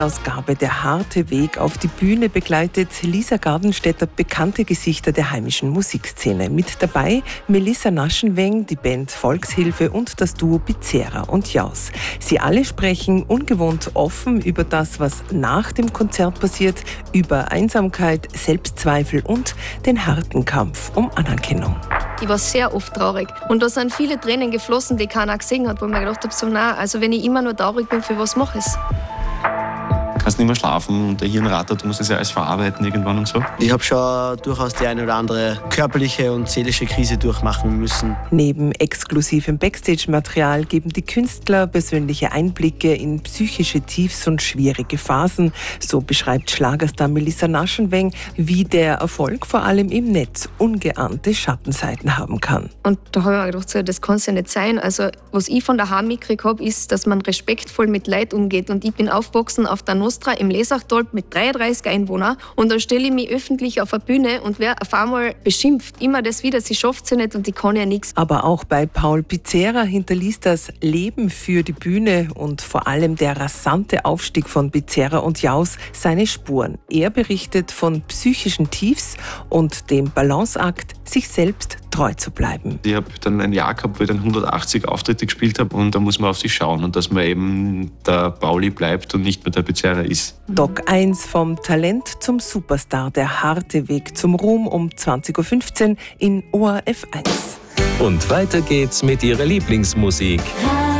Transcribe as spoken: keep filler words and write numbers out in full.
Ausgabe Der harte Weg auf die Bühne begleitet Lisa Gardenstädter bekannte Gesichter der heimischen Musikszene. Mit dabei Melissa Naschenweng, die Band Volkshilfe und das Duo Bizera und Jaus. Sie alle sprechen ungewohnt offen über das, was nach dem Konzert passiert, über Einsamkeit, Selbstzweifel und den harten Kampf um Anerkennung. Ich war sehr oft traurig. Und da sind viele Tränen geflossen, die keiner gesehen hat, wo ich mir gedacht habe, so, nein, also wenn ich immer nur traurig bin, für was mache ich es? Du kannst nicht mehr schlafen und der Hirn rattert, du musst das ja alles verarbeiten irgendwann und so. Ich habe schon durchaus die eine oder andere körperliche und seelische Krise durchmachen müssen. Neben exklusivem Backstage-Material geben die Künstler persönliche Einblicke in psychische Tiefs und schwierige Phasen. So beschreibt Schlagerstar Melissa Naschenweng, wie der Erfolg vor allem im Netz ungeahnte Schattenseiten haben kann. Und da habe ich mir gedacht, so, das kann es ja nicht sein. Also was ich von daheim mitgekriegt habe, ist, dass man respektvoll mit Leuten umgeht. Und ich bin aufgewachsen auf der Nostra im Lesachtal mit dreiunddreißig Einwohnern und dann stelle ich mich öffentlich auf eine Bühne und wer auf einmal beschimpft, immer das wieder, sie schafft sie nicht und die kann ja nichts. Aber auch bei Paul Bizera hinterließ das Leben für die Bühne und vor allem der rasante Aufstieg von Bizera und Jaus seine Spuren. Er berichtet von psychischen Tiefs und dem Balanceakt, sich selbst treu zu bleiben. Ich habe dann ein Jahr gehabt, wo ich dann hundertachtzig Auftritte gespielt habe und da muss man auf sich schauen und dass man eben der Pauli bleibt und nicht mehr der Bizera ist. Doc eins vom Talent zum Superstar, der harte Weg zum Ruhm um zwanzig Uhr fünfzehn in O R F eins. Und weiter geht's mit ihrer Lieblingsmusik.